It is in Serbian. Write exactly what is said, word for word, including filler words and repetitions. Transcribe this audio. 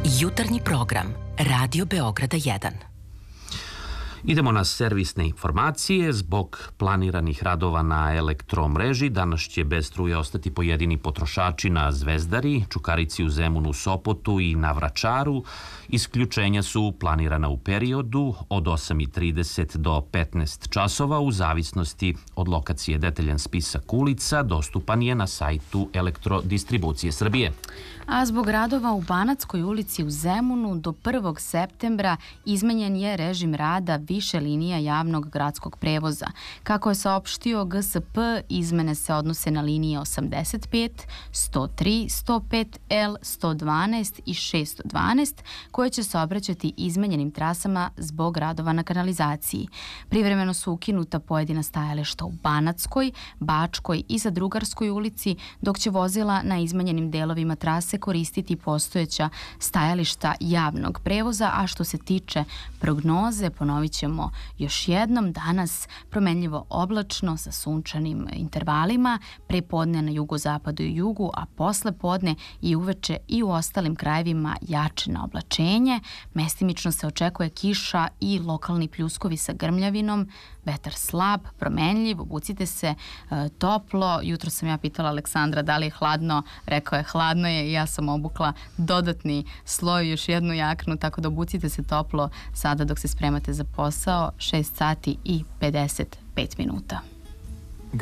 Jutarnji program Radio Beograda jedan. Idemo na servisne informacije. Zbog planiranih radova na elektromreži danas će bez struje ostati pojedini potrošači na Zvezdari, Čukarici u Zemunu, Sopotu i na Vračaru. Isključenja su planirana u periodu od osam i trideset do petnaest časova u zavisnosti od lokacije. Detaljan spisak ulica dostupan je na sajtu Elektrodistribucije Srbije. A zbog radova u Banatskoj ulici u Zemunu do prvog septembra izmenjen je režim rada više linija javnog gradskog prevoza. Kako je saopštio G S P, izmene se odnose na linije osamdeset pet, sto tri, sto pet L, sto dvanaest i šesto dvanaest, koje će se obraćati izmenjenim trasama zbog radova na kanalizaciji. Privremeno su ukinuta pojedina stajališta u Banatskoj, Bačkoj i Zadrugarskoj ulici, dok će vozila na izmenjenim delovima trase koristiti postojeća stajališta javnog prevoza, a što se tiče prognoze, ponovit ćemo još jednom, danas promenljivo oblačno sa sunčanim intervalima, pre podne na jugozapadu i jugu, a posle podne i uveče i u ostalim krajevima jače na oblačenje. Mestimično se očekuje kiša i lokalni pljuskovi sa grmljavinom, vetar slab, promenljiv, obucite se e, toplo. Jutro sam ja pitala Aleksandra da li je hladno, rekao je hladno je i ja sam obukla dodatni sloj, još jednu jaknu, tako da obucite se toplo sada dok se spremate za posao, šest sati i pedeset pet minuta.